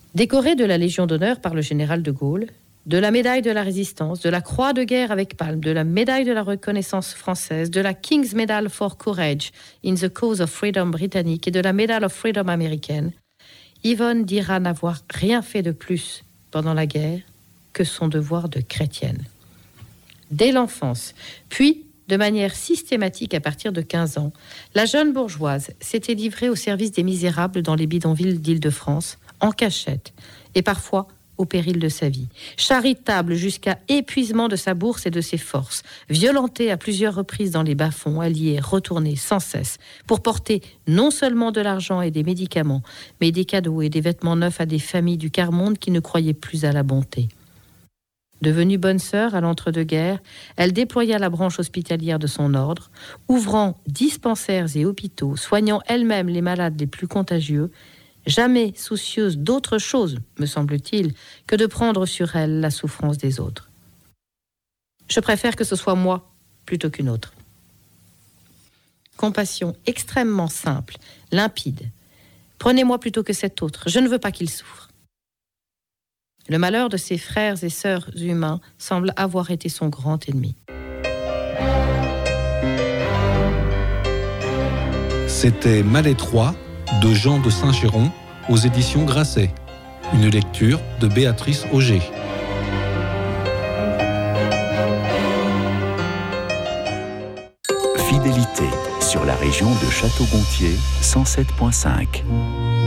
Décoré de la Légion d'honneur par le général de Gaulle, de la médaille de la Résistance, de la croix de guerre avec palme, de la médaille de la reconnaissance française, de la King's Medal for Courage in the Cause of Freedom britannique et de la Medal of Freedom américaine, Yvonne dira n'avoir rien fait de plus pendant la guerre que son devoir de chrétienne. Dès l'enfance, puis de manière systématique à partir de 15 ans, la jeune bourgeoise s'était livrée au service des misérables dans les bidonvilles d'Île-de-France, en cachette, et parfois au péril de sa vie. Charitable jusqu'à épuisement de sa bourse et de ses forces, violentée à plusieurs reprises dans les bas-fonds, alliée, retournée sans cesse, pour porter non seulement de l'argent et des médicaments, mais des cadeaux et des vêtements neufs à des familles du quart-monde qui ne croyaient plus à la bonté. Devenue bonne sœur à l'entre-deux-guerres, elle déploya la branche hospitalière de son ordre, ouvrant dispensaires et hôpitaux, soignant elle-même les malades les plus contagieux, jamais soucieuse d'autre chose, me semble-t-il, que de prendre sur elle la souffrance des autres. Je préfère que ce soit moi plutôt qu'une autre. Compassion extrêmement simple, limpide. Prenez-moi plutôt que cet autre, je ne veux pas qu'il souffre. Le malheur de ses frères et sœurs humains semble avoir été son grand ennemi. C'était Malétroit de Jean de Saint-Géron aux éditions Grasset. Une lecture de Béatrice Auger. Fidélité sur la région de Château-Gontier 107.5.